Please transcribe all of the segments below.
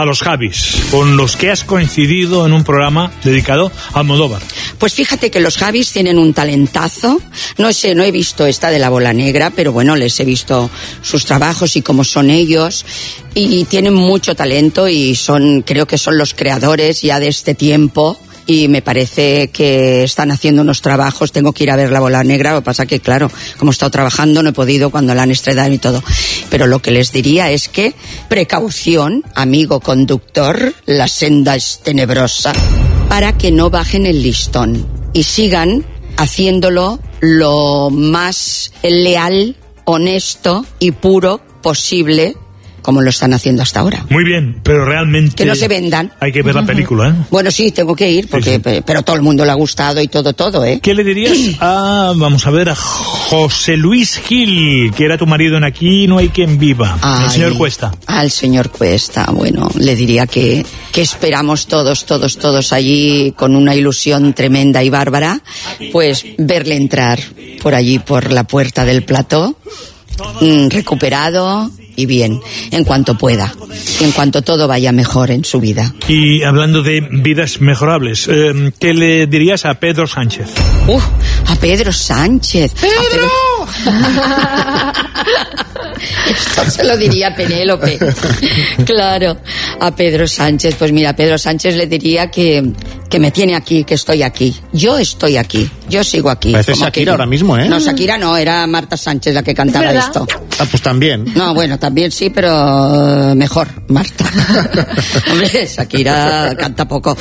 a los Javis, con los que has coincidido en un programa dedicado a Almodóvar. Pues fíjate que los Javis tienen un talentazo. No he visto esta de La Bola Negra, pero bueno, les he visto sus trabajos y cómo son ellos. Y tienen mucho talento y creo que son los creadores ya de este tiempo. Y me parece que están haciendo unos trabajos. Tengo que ir a ver La Bola Negra, lo que pasa que, claro, como he estado trabajando no he podido cuando la han estrenado y todo. Pero lo que les diría es que precaución, amigo conductor, la senda es tenebrosa, para que no bajen el listón y sigan haciéndolo lo más leal, honesto y puro posible, como lo están haciendo hasta ahora. Muy bien, pero realmente... Que no se vendan. Hay que ver la película, ¿eh? Bueno, sí, tengo que ir, porque sí. Pero todo el mundo le ha gustado y todo, ¿eh? ¿Qué le dirías a José Luis Gil, que era tu marido en Aquí no hay quien viva? El señor Cuesta. Al señor Cuesta, bueno, le diría que esperamos todos allí con una ilusión tremenda y bárbara, pues verle entrar por allí, por la puerta del plató, recuperado y bien, en cuanto pueda, en cuanto todo vaya mejor en su vida. Y hablando de vidas mejorables, ¿qué le dirías a Pedro Sánchez? A Pedro Sánchez. ¡Pedro! Esto se lo diría a Penélope. Claro, a Pedro Sánchez. Pues mira, a Pedro Sánchez le diría que me tiene aquí, que estoy aquí. Yo estoy aquí, yo sigo aquí. Parece Shakira ahora mismo, ¿eh? No, Shakira no, era Marta Sánchez la que cantaba esto. Ah, pues también. No, bueno, también sí, pero mejor, Marta. Hombre, Shakira canta poco,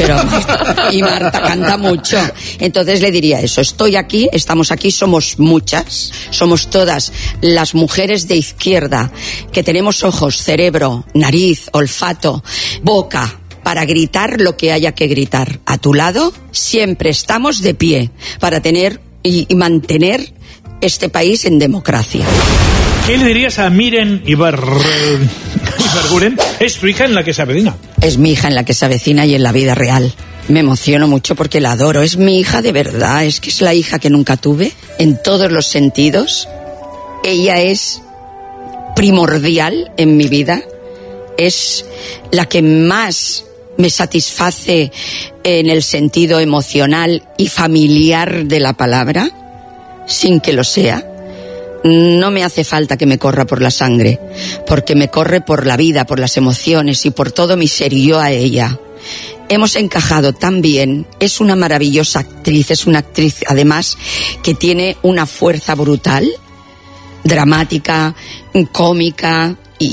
y Marta canta mucho. Entonces le diría eso, estoy aquí, estamos aquí, somos muchas, somos todas las mujeres de izquierda, que tenemos ojos, cerebro, nariz, olfato, boca, para gritar lo que haya que gritar. A tu lado siempre estamos de pie para tener y mantener este país en democracia. ¿Qué le dirías a Miren Ibarguren? Es tu hija en La que se avecina. Es mi hija en La que se avecina y en la vida real. Me emociono mucho porque la adoro. Es mi hija de verdad. Es que es la hija que nunca tuve en todos los sentidos. Ella es primordial en mi vida. Es la que más me satisface en el sentido emocional y familiar de la palabra, sin que lo sea. No me hace falta que me corra por la sangre, porque me corre por la vida, por las emociones y por todo mi ser yo a ella. Hemos encajado tan bien, es una maravillosa actriz, es una actriz además que tiene una fuerza brutal, dramática, cómica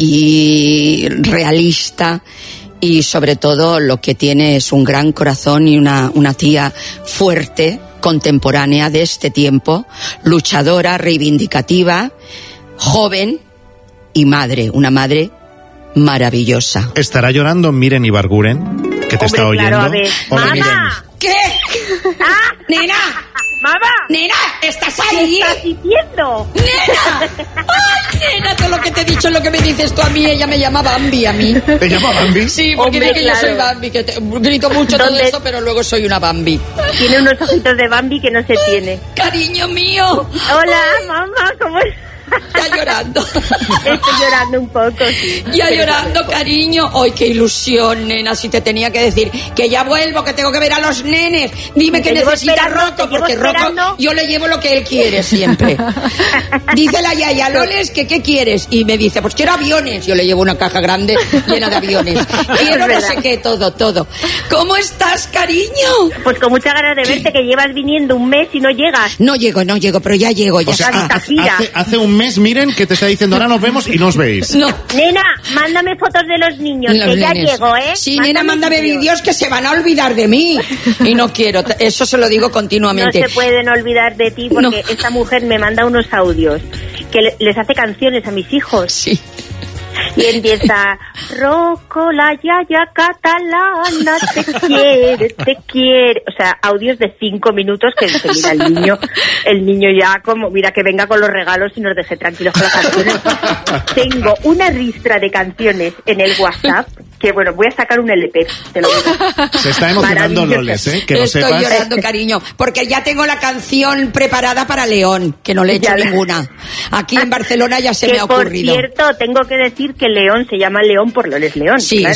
y realista, y sobre todo lo que tiene es un gran corazón y una tía fuerte, contemporánea de este tiempo, luchadora, reivindicativa, joven y madre, una madre maravillosa. ¿Estará llorando Miren Ibarguren, que te está oyendo? Claro, a ver. Hola, ¡Mamá! Miren. ¿Qué? ¡Nena! ¡Mamá! ¡Nena! ¿Estás ahí? ¿Qué estás diciendo? ¡Nena! ¡Ay, nena! Todo lo que te he dicho es lo que me dices tú a mí. Ella me llama Bambi a mí. ¿Te llama Bambi? Sí, porque Hombre, dice que claro. yo soy Bambi, que grito mucho todo eso, pero luego soy una Bambi. Tiene unos ojitos de Bambi que no se tiene. ¡Cariño mío! Hola, mamá, ¿cómo estás? Ya llorando. Estoy llorando un poco, sí. Ya llorando, cariño. ¡Ay, qué ilusión, nena! Si te tenía que decir que ya vuelvo, que tengo que ver a los nenes. Dime que necesita Rocco, porque Rocco yo le llevo lo que él quiere siempre. Dice la yaya, Loles, que ¿qué quieres? Y me dice, pues quiero aviones. Yo le llevo una caja grande llena de aviones. Quiero no sé qué, todo. ¿Cómo estás, cariño? Pues con muchas ganas de verte, que llevas viniendo un mes y no llegas. No llego, pero ya llego. Ya O sea, está. hace un mes, Miren, que te está diciendo ahora nos vemos y no os veis. No. Nena, mándame fotos de los niños, Los que ya nenes. llego, ¿eh? Sí, nena, mándame vídeos que se van a olvidar de mí. Y no quiero, eso se lo digo No continuamente. se pueden olvidar de ti porque esta mujer me manda unos audios que les hace canciones a mis hijos. Sí. Y empieza, Rocco, la yaya catalana, te quiere. O sea, audios de 5 minutos que mira el niño ya como, mira que venga con los regalos y nos deje tranquilos con las canciones. Tengo una ristra de canciones en el WhatsApp que, bueno, voy a sacar un LP, te lo digo. Se está emocionando Loles, ¿eh? Que lo Estoy sepas. llorando, cariño, porque ya tengo la canción preparada para León, que no le he hecho ninguna. Aquí en Barcelona ya se me ha ocurrido. Por cierto, tengo que decir que León se llama León por Loles León. Sí, claro.